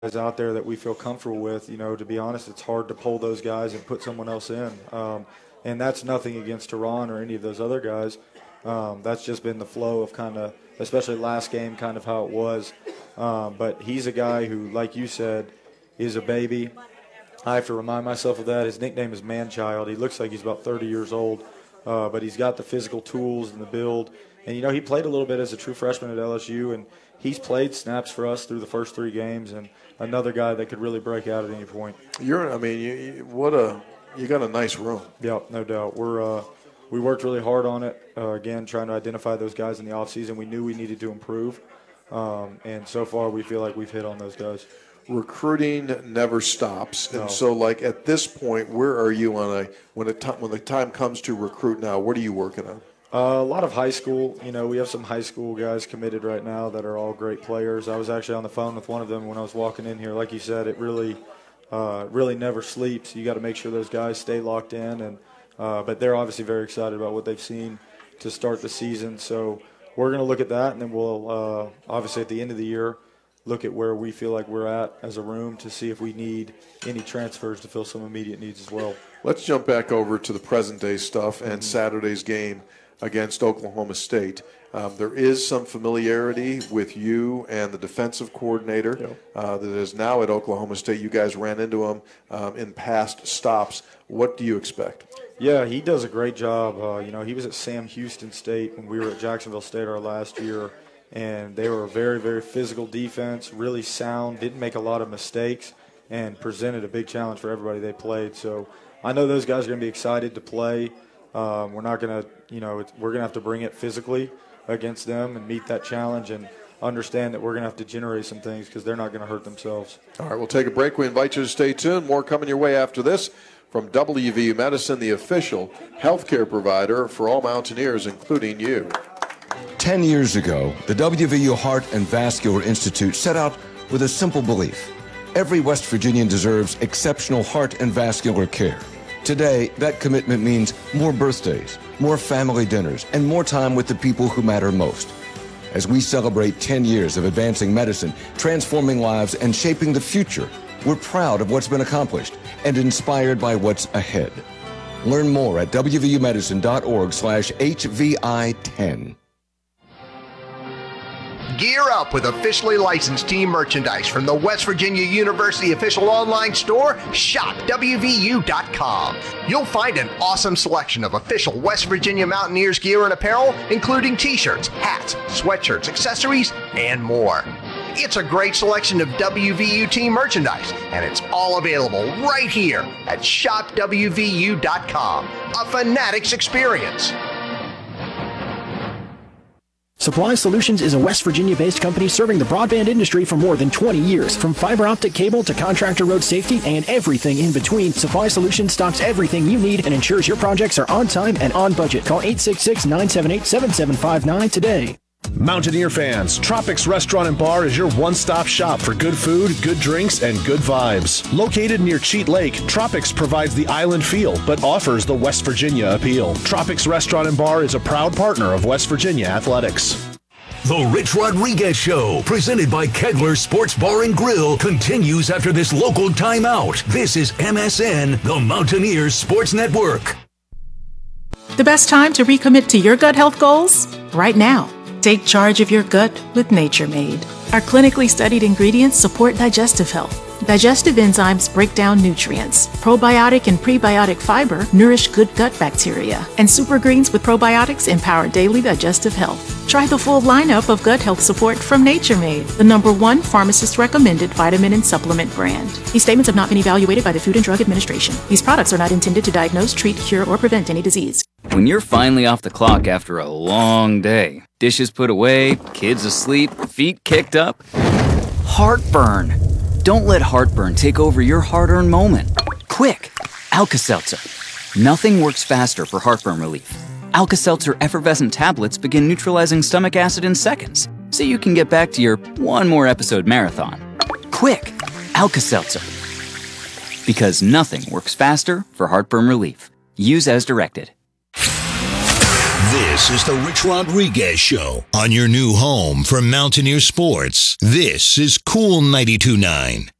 guys out there that we feel comfortable with. To be honest, it's hard to pull those guys and put someone else in. And that's nothing against Tehran or any of those other guys. That's just been the flow of kind of, especially last game, kind of how it was. But he's a guy who, like you said, is a baby. I have to remind myself of that. His nickname is Man-Child. He looks like he's about 30 years old, but he's got the physical tools and the build. And, he played a little bit as a true freshman at LSU, and he's played snaps for us through the first 3 games, and another guy that could really break out at any point. You got a nice room. Yeah, no doubt. We worked really hard on it, again, trying to identify those guys in the offseason. We knew we needed to improve, and so far we feel like we've hit on those guys. Recruiting never stops, and so at this point, where are you on when the time comes to recruit now? What are you working on? A lot of high school. We have some high school guys committed right now that are all great players. I was actually on the phone with one of them when I was walking in here. Like you said, it really never sleeps. You got to make sure those guys stay locked in, and but they're obviously very excited about what they've seen to start the season. So we're going to look at that, and then we'll obviously at the end of the year look at where we feel like we're at as a room to see if we need any transfers to fill some immediate needs as well. Let's jump back over to the present-day stuff and Saturday's game against Oklahoma State. There is some familiarity with you and the defensive coordinator that is now at Oklahoma State. You guys ran into him in past stops. What do you expect? Yeah, he does a great job. He was at Sam Houston State when we were at Jacksonville State our last year, and they were a very, very physical defense, really sound, didn't make a lot of mistakes, and presented a big challenge for everybody they played. So I know those guys are going to be excited to play. We're not going to, we're going to have to bring it physically against them and meet that challenge and understand that we're going to have to generate some things because they're not going to hurt themselves. All right, we'll take a break. We invite you to stay tuned. More coming your way after this from WVU Medicine, the official healthcare provider for all Mountaineers, including you. 10 years ago, the WVU Heart and Vascular Institute set out with a simple belief. Every West Virginian deserves exceptional heart and vascular care. Today, that commitment means more birthdays, more family dinners, and more time with the people who matter most. As we celebrate 10 years of advancing medicine, transforming lives, and shaping the future, we're proud of what's been accomplished and inspired by what's ahead. Learn more at wvumedicine.org/HVI10. Gear up with officially licensed team merchandise from the West Virginia University official online store, shopwvu.com. You'll find an awesome selection of official West Virginia Mountaineers gear and apparel, including t-shirts, hats, sweatshirts, accessories, and more. It's a great selection of WVU team merchandise, and it's all available right here at shopwvu.com. A Fanatics experience. Supply Solutions is a West Virginia-based company serving the broadband industry for more than 20 years. From fiber optic cable to contractor road safety and everything in between, Supply Solutions stocks everything you need and ensures your projects are on time and on budget. Call 866-978-7759 today. Mountaineer fans, Tropics Restaurant and Bar is your one-stop shop for good food, good drinks, and good vibes. Located near Cheat Lake, Tropics provides the island feel, but offers the West Virginia appeal. Tropics Restaurant and Bar is a proud partner of West Virginia Athletics. The Rich Rodriguez Show, presented by Kegler Sports Bar and Grill, continues after this local timeout. This is MSN, the Mountaineers Sports Network. The best time to recommit to your gut health goals? Right now. Take charge of your gut with Nature Made. Our clinically studied ingredients support digestive health. Digestive enzymes break down nutrients. Probiotic and prebiotic fiber nourish good gut bacteria. And super greens with probiotics empower daily digestive health. Try the full lineup of gut health support from Nature Made, the #1 pharmacist-recommended vitamin and supplement brand. These statements have not been evaluated by the Food and Drug Administration. These products are not intended to diagnose, treat, cure, or prevent any disease. When you're finally off the clock after a long day, dishes put away, kids asleep, feet kicked up, heartburn. Don't let heartburn take over your hard-earned moment. Quick, Alka-Seltzer. Nothing works faster for heartburn relief. Alka-Seltzer effervescent tablets begin neutralizing stomach acid in seconds, so you can get back to your one more episode marathon. Quick, Alka-Seltzer. Because nothing works faster for heartburn relief. Use as directed. This is the Rich Rodriguez Show on your new home for Mountaineer sports. This is Cool 92.9.